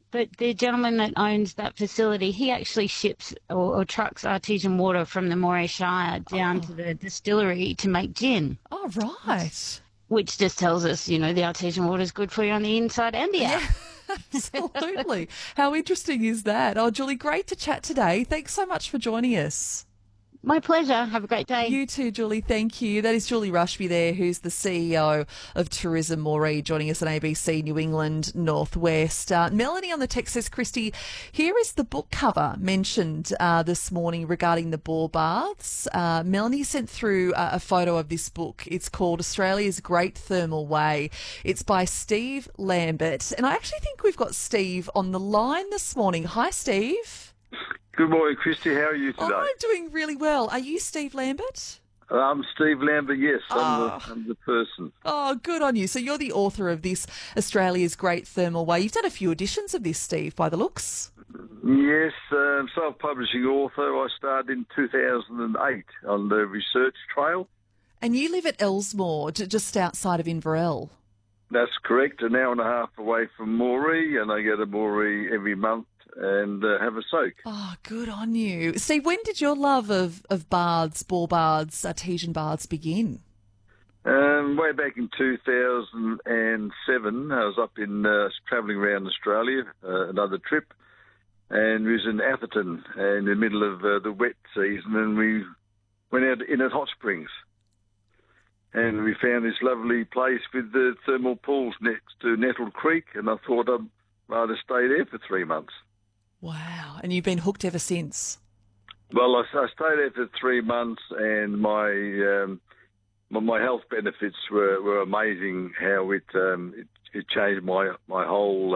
but the gentleman that owns that facility, he actually ships or trucks artesian water from the Moray Shire down to the distillery to make gin. Oh, right. Which just tells us, the artesian water is good for you on the inside and the out. Yeah, absolutely. How interesting is that? Oh, Julie, great to chat today. Thanks so much for joining us. My pleasure. Have a great day. You too, Julie. Thank you. That is Julie Rushby there, who's the CEO of Tourism Moree, joining us on ABC New England Northwest. Melanie on the text says, Christy, here is the book cover mentioned this morning regarding the bore baths. Melanie sent through a photo of this book. It's called Australia's Great Thermal Way. It's by Steve Lambert. And I actually think we've got Steve on the line this morning. Hi, Steve. Good morning, Christy. How are you today? I'm doing really well. Are you Steve Lambert? I'm Steve Lambert, yes. I'm the person. Oh, good on you. So you're the author of this Australia's Great Thermal Way. You've done a few editions of this, Steve, by the looks. Yes, self-publishing author. I started in 2008 on the research trail. And you live at Elsmore, just outside of Inverell. That's correct. An hour and a half away from Moree, and I go to Moree every month and have a soak. Oh, good on you. Steve, when did your love of baths, bore baths, artesian baths begin? Way back in 2007, I was up in travelling around Australia, another trip, and we was in Atherton in the middle of the wet season, and we went out in at Hot Springs. And we found this lovely place with the thermal pools next to Nettle Creek, and I thought I'd rather stay there for 3 months. Wow. And you've been hooked ever since? Well, I stayed there for 3 months, and my health benefits were amazing. How it changed my whole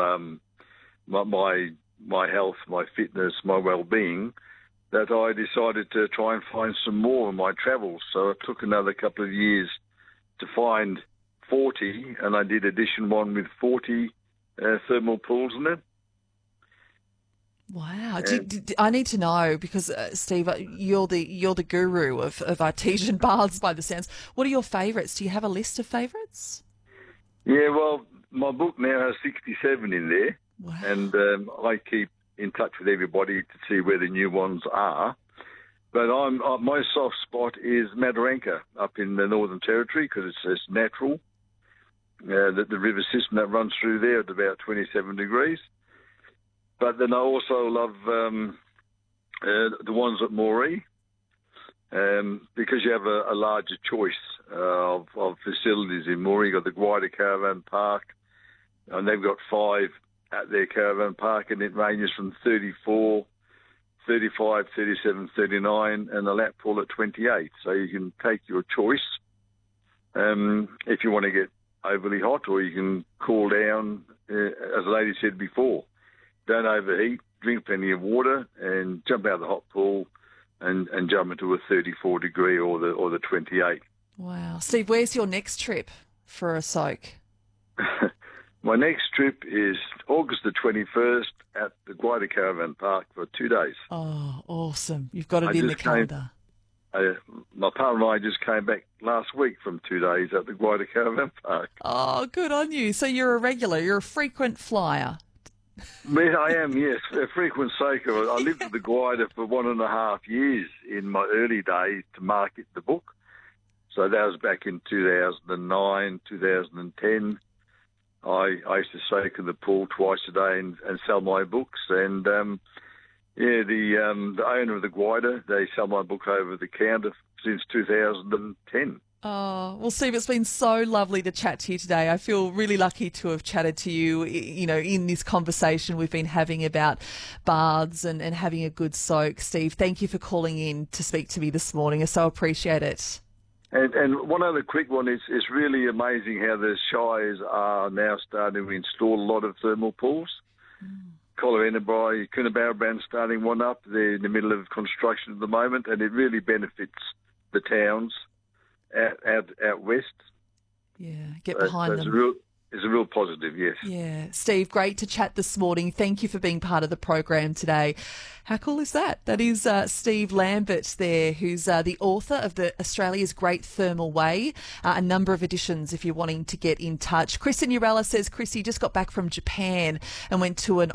my health, my fitness, my well-being. That I decided to try and find some more in my travels. So it took another couple of years to find 40, and I did edition 1 with 40 thermal pools in it. Wow. I need to know, because, Steve, you're the guru of artesian baths by the sounds. What are your favourites? Do you have a list of favourites? Yeah, well, my book now has 67 in there. Wow. And I keep in touch with everybody to see where the new ones are. But my soft spot is Mataranka up in the Northern Territory, because it's natural. The river system that runs through there at about 27 degrees. But then I also love the ones at Moree, because you have a larger choice of facilities in Moree. You've got the Guida Caravan Park, and they've got 5 at their caravan park, and it ranges from 34, 35, 37, 39, and the lap pool at 28. So you can take your choice if you want to get overly hot, or you can cool down, as the lady said before. Don't overheat, drink plenty of water, and jump out of the hot pool and jump into a 34 degree or the 28. Wow. Steve, where's your next trip for a soak? My next trip is August the 21st at the Guida Caravan Park for 2 days. Oh, awesome. You've got it in the calendar. My partner and I just came back last week from 2 days at the Guida Caravan Park. Oh, good on you. So you're a regular, you're a frequent flyer. Yes, I am, yes. A frequent soaker. I lived with the Guida for 1.5 years in my early days to market the book. So that was back in 2009, 2010. I used to soak in the pool twice a day and sell my books. And, the owner of the Guida, they sell my book over the counter since 2010. Oh, well, Steve, it's been so lovely to chat to you today. I feel really lucky to have chatted to you, in this conversation we've been having about baths and having a good soak. Steve, thank you for calling in to speak to me this morning. I so appreciate it. And one other quick one is it's really amazing how the shires are now starting to install a lot of thermal pools. Coolangatta, Coonabarabran starting one up. They're in the middle of construction at the moment, and it really benefits the towns out west. Yeah, get behind them. It's a real positive, yes. Yeah. Steve, great to chat this morning. Thank you for being part of the program today. How cool is that? That is Steve Lambert there, who's the author of the Australia's Great Thermal Way, a number of editions if you're wanting to get in touch. Chris in Urella says, Chrissy just got back from Japan and went to an